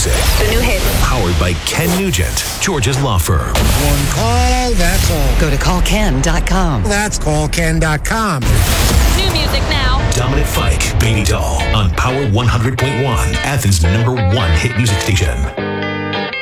music. The new hits. Powered by Ken Nugent, George's law firm. One call, that's all. Go to callken.com. That's callken.com. New music now. Dominic Fike, Baby Doll, on Power 100.1, Athens' #1 hit music station.